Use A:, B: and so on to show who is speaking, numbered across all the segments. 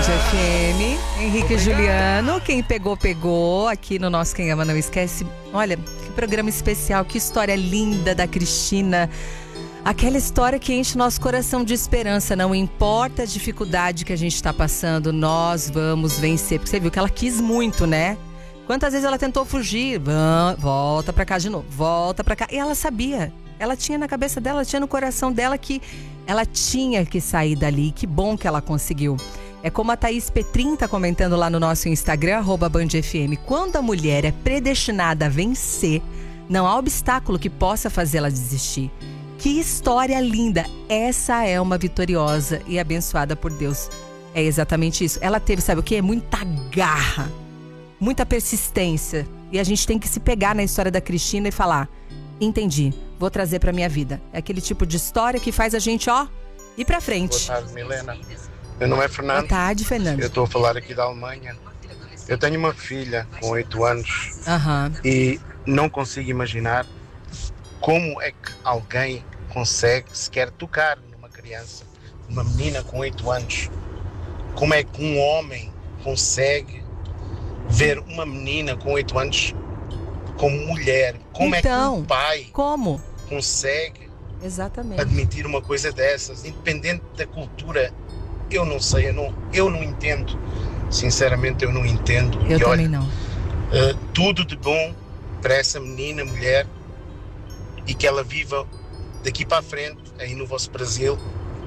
A: FM. Henrique e Juliano, quem pegou, pegou. Aqui no nosso Quem Ama Não Esquece. Olha, que programa especial, que história linda da Cristina. Aquela história que enche nosso coração de esperança. Não importa a dificuldade que a gente está passando, nós vamos vencer. Porque você viu que ela quis muito, né? Quantas vezes ela tentou fugir? Volta pra cá de novo, volta pra cá. E ela sabia, ela tinha na cabeça dela, tinha no coração dela que ela tinha que sair dali. Que bom que ela conseguiu. É como a Thaís Petrin tá comentando lá no nosso Instagram, @BandFM. Quando a mulher é predestinada a vencer, não há obstáculo que possa fazê-la desistir. Que história linda! Essa é uma vitoriosa e abençoada por Deus. É exatamente isso. Ela teve, sabe o quê? Muita garra, muita persistência. E a gente tem que se pegar na história da Cristina e falar: entendi, vou trazer pra minha vida. É aquele tipo de história que faz a gente, ir pra frente.
B: Boa tarde, Milena. Meu nome é Fernando.
A: Boa tarde, Fernando.
B: Eu estou a falar aqui da Alemanha. Eu tenho uma filha com 8 anos.
A: Aham.
B: E não consigo imaginar como é que alguém consegue sequer tocar numa criança, uma menina com 8 anos. Como é que um homem consegue ver uma menina com 8 anos como mulher? Como é que um pai consegue admitir uma coisa dessas, independente da cultura? Eu não sei, eu não entendo. Sinceramente, eu não entendo.
A: Eu também não.
B: Tudo de bom para essa menina, mulher, e que ela viva daqui para a frente, aí no vosso Brasil,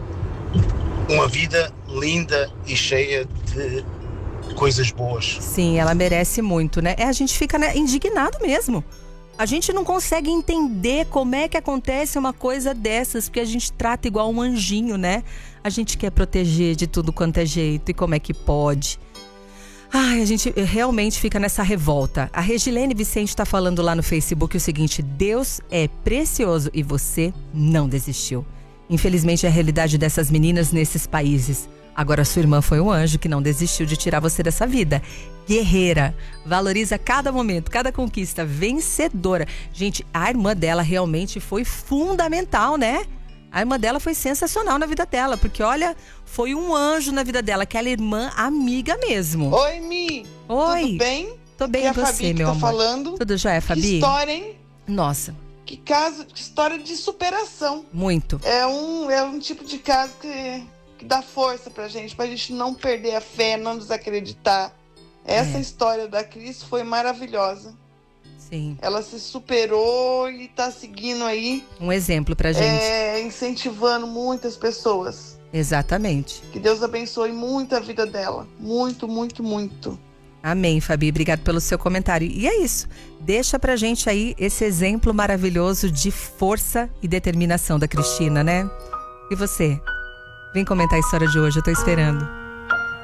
B: uma vida linda e cheia de coisas boas.
A: Sim, ela merece muito, né? A gente fica, né, indignado mesmo. A gente não consegue entender como é que acontece uma coisa dessas, porque a gente trata igual um anjinho, né? A gente quer proteger de tudo quanto é jeito, e como é que pode? Ai, a gente realmente fica nessa revolta. A Regilene Vicente está falando lá no Facebook o seguinte: Deus é precioso e você não desistiu. Infelizmente é a realidade dessas meninas nesses países. Agora sua irmã foi um anjo que não desistiu de tirar você dessa vida. Guerreira, valoriza cada momento, cada conquista, vencedora. Gente, a irmã dela realmente foi fundamental, né? A irmã dela foi sensacional na vida dela, porque olha, foi um anjo na vida dela, aquela irmã amiga mesmo.
C: Oi, Mi.
A: Oi.
C: Tudo bem?
A: Tô bem, e você, meu amor?
C: Falando.
A: Tudo jóia, Fabi?
C: Que história, hein?
A: Nossa.
C: Que caso, que história de superação.
A: Muito.
C: É um tipo de caso que dá força pra gente não perder a fé, não desacreditar. Essa história da Cris foi maravilhosa.
A: Sim.
C: Ela se superou e tá seguindo aí.
A: Um exemplo pra gente.
C: Incentivando muitas pessoas.
A: Exatamente.
C: Que Deus abençoe muito a vida dela. Muito, muito, muito.
A: Amém, Fabi. Obrigado pelo seu comentário. E é isso. Deixa pra gente aí esse exemplo maravilhoso de força e determinação da Cristina, né? E você? Vem comentar a história de hoje, eu tô esperando.